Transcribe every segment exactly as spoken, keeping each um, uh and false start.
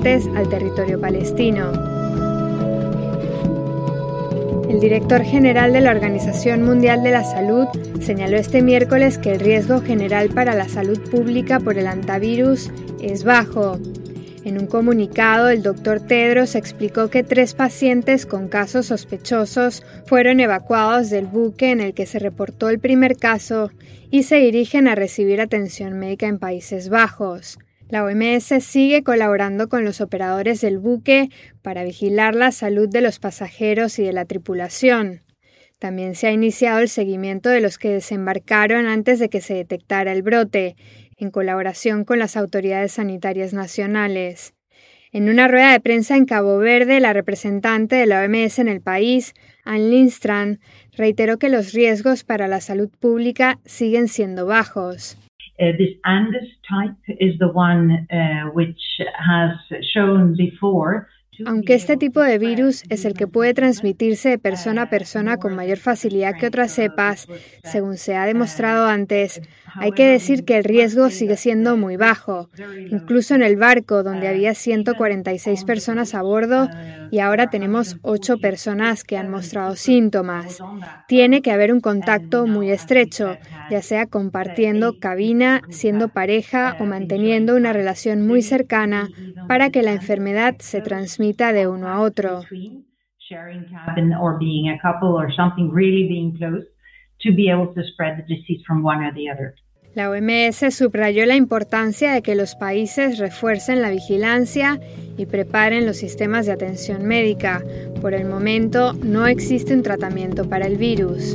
migrantes al territorio palestino. El director general de la Organización Mundial de la Salud señaló este miércoles que el riesgo general para la salud pública por el hantavirus es bajo. En un comunicado, el doctor Tedros explicó que tres pacientes con casos sospechosos fueron evacuados del buque en el que se reportó el primer caso y se dirigen a recibir atención médica en Países Bajos. La O M S sigue colaborando con los operadores del buque para vigilar la salud de los pasajeros y de la tripulación. También se ha iniciado el seguimiento de los que desembarcaron antes de que se detectara el brote, en colaboración con las autoridades sanitarias nacionales. En una rueda de prensa en Cabo Verde, la representante de la O M S en el país, Ann Lindstrand, reiteró que los riesgos para la salud pública siguen siendo bajos. Uh, this Andes type is the one uh, which has shown before. Aunque este tipo de virus es el que puede transmitirse de persona a persona con mayor facilidad que otras cepas, según se ha demostrado antes, hay que decir que el riesgo sigue siendo muy bajo. Incluso en el barco, donde había ciento cuarenta y seis personas a bordo y ahora tenemos ocho personas que han mostrado síntomas. Tiene que haber un contacto muy estrecho, ya sea compartiendo cabina, siendo pareja o manteniendo una relación muy cercana para que la enfermedad se transmita de uno a otro. La O M S subrayó la importancia de que los países refuercen la vigilancia y preparen los sistemas de atención médica. Por el momento, no existe un tratamiento para el virus.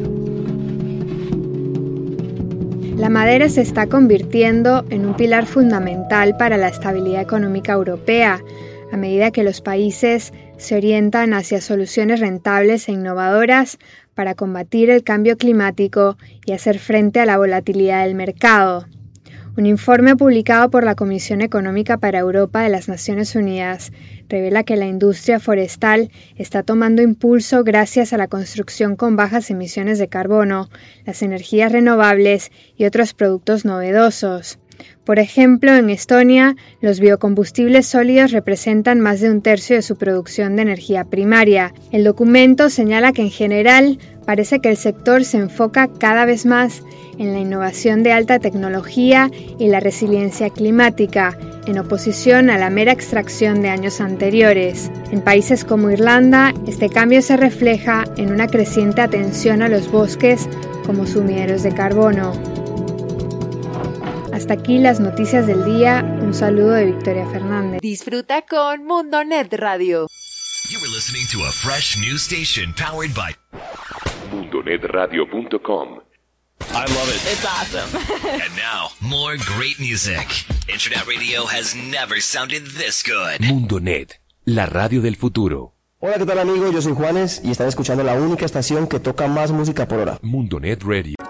La madera se está convirtiendo en un pilar fundamental para la estabilidad económica europea, a medida que los países se orientan hacia soluciones rentables e innovadoras para combatir el cambio climático y hacer frente a la volatilidad del mercado. Un informe publicado por la Comisión Económica para Europa de las Naciones Unidas revela que la industria forestal está tomando impulso gracias a la construcción con bajas emisiones de carbono, las energías renovables y otros productos novedosos. Por ejemplo, en Estonia, los biocombustibles sólidos representan más de un tercio de su producción de energía primaria. El documento señala que en general parece que el sector se enfoca cada vez más en la innovación de alta tecnología y la resiliencia climática, en oposición a la mera extracción de años anteriores. En países como Irlanda, este cambio se refleja en una creciente atención a los bosques como sumideros de carbono. Hasta aquí las noticias del día. Un saludo de Victoria Fernández. Disfruta con Mundonet Radio. You were listening to a fresh new station powered by mundonet radio punto com. I love it. It's awesome. And now, more great music. Internet radio has never sounded this good. Mundonet, la radio del futuro. Hola, ¿qué tal amigos? Yo soy Juanes y están escuchando la única estación que toca más música por hora. Mundonet Radio.